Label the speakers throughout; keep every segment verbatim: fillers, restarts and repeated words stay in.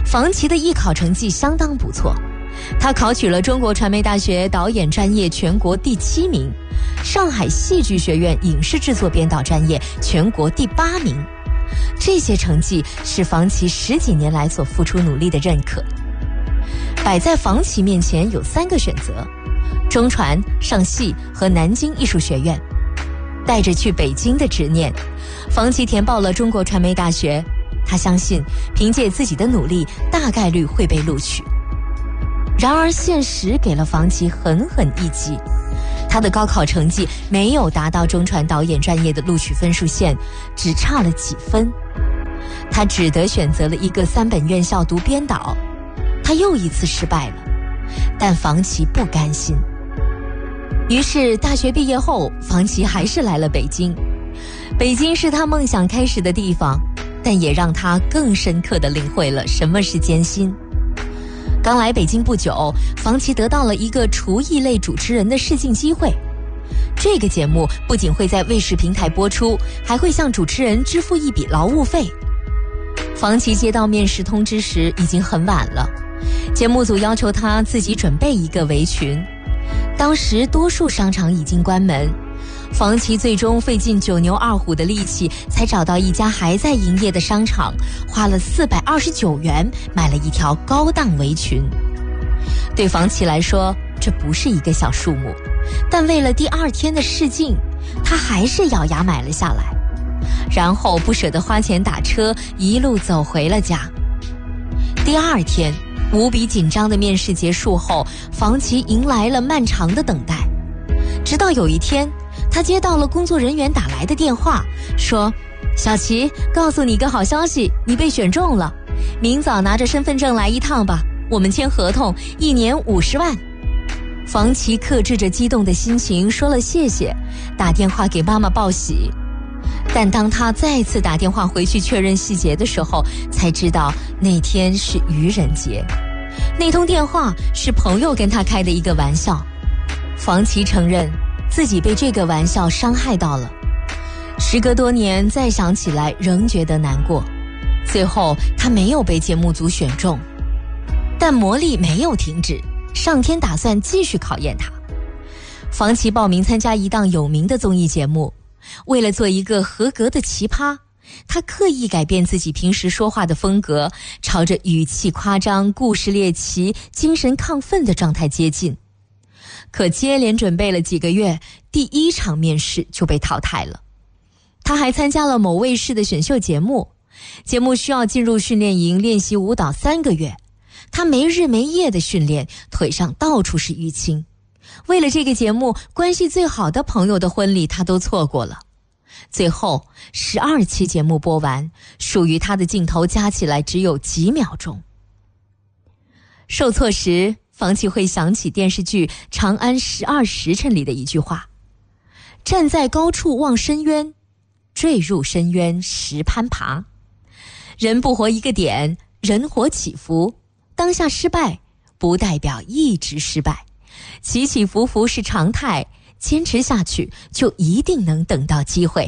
Speaker 1: 房琪的艺考成绩相当不错，他考取了中国传媒大学导演专业全国第七名，上海戏剧学院影视制作编导专业全国第八名。这些成绩是房琪十几年来所付出努力的认可。摆在房琪面前有三个选择：中传、上戏和南京艺术学院。带着去北京的执念，房琪填报了中国传媒大学。他相信凭借自己的努力，大概率会被录取。然而现实给了房琪狠狠一击，他的高考成绩没有达到中传导演专业的录取分数线，只差了几分。他只得选择了一个三本院校读编导，他又一次失败了。但房琪不甘心，于是大学毕业后，房琪还是来了北京。北京是他梦想开始的地方，但也让他更深刻地领会了什么是艰辛。刚来北京不久，房琪得到了一个厨艺类主持人的试镜机会。这个节目不仅会在卫视平台播出，还会向主持人支付一笔劳务费。房琪接到面试通知时已经很晚了，节目组要求他自己准备一个围裙。当时多数商场已经关门，房琪最终费尽九牛二虎的力气，才找到一家还在营业的商场，花了四百二十九元买了一条高档围裙。对房琪来说，这不是一个小数目，但为了第二天的试镜，他还是咬牙买了下来，然后不舍得花钱打车，一路走回了家。第二天，无比紧张的面试结束后，房琪迎来了漫长的等待。直到有一天，他接到了工作人员打来的电话，说：小琪，告诉你个好消息，你被选中了，明早拿着身份证来一趟吧，我们签合同，一年五十万。房琪克制着激动的心情说了谢谢，打电话给妈妈报喜。但当他再次打电话回去确认细节的时候，才知道那天是愚人节。那通电话是朋友跟他开的一个玩笑。房琪承认自己被这个玩笑伤害到了，时隔多年再想起来仍觉得难过。最后他没有被节目组选中，但魔力没有停止，上天打算继续考验他。房琪报名参加一档有名的综艺节目，为了做一个合格的奇葩，他刻意改变自己平时说话的风格，朝着语气夸张、故事猎奇、精神亢奋的状态接近。可接连准备了几个月，第一场面试就被淘汰了。他还参加了某卫视的选秀节目，节目需要进入训练营练习舞蹈三个月，他没日没夜的训练，腿上到处是淤青。为了这个节目，关系最好的朋友的婚礼他都错过了。最后十二期节目播完，属于他的镜头加起来只有几秒钟。受挫时，房琪会想起电视剧《长安十二时辰》里的一句话：站在高处望深渊，坠入深渊实攀爬。人不活一个点，人活起伏，当下失败不代表一直失败，起起伏伏是常态，坚持下去就一定能等到机会。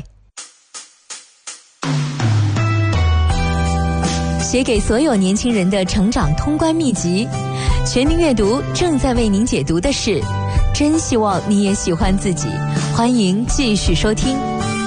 Speaker 1: 写给所有年轻人的成长通关秘籍，全民阅读正在为您解读的是，真希望你也喜欢自己。欢迎继续收听。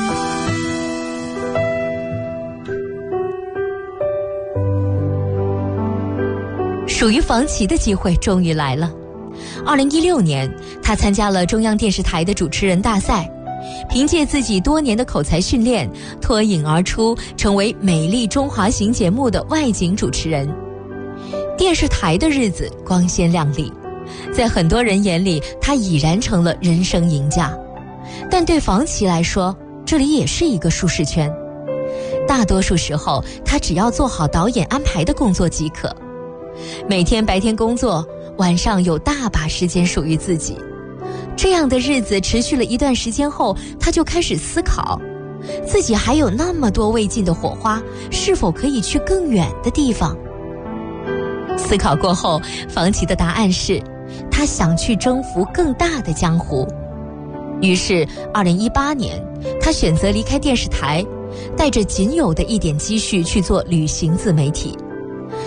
Speaker 1: 属于房琪的机会终于来了。二零一六年，他参加了中央电视台的主持人大赛，凭借自己多年的口才训练，脱颖而出，成为《美丽中华行》节目的外景主持人。电视台的日子光鲜亮丽，在很多人眼里，他已然成了人生赢家。但对房琪来说，这里也是一个舒适圈。大多数时候，他只要做好导演安排的工作即可。每天白天工作，晚上有大把时间属于自己。这样的日子持续了一段时间后，他就开始思考，自己还有那么多未尽的火花，是否可以去更远的地方？思考过后，房琪的答案是，他想去征服更大的江湖。于是二零一八年，他选择离开电视台，带着仅有的一点积蓄去做旅行自媒体。